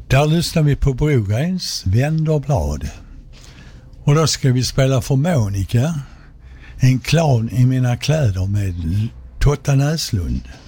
Där lyssnar vi på Brogreins Vänd och blad. Och då ska vi spela för Monica, en clown i mina kläder med Totta Näslund.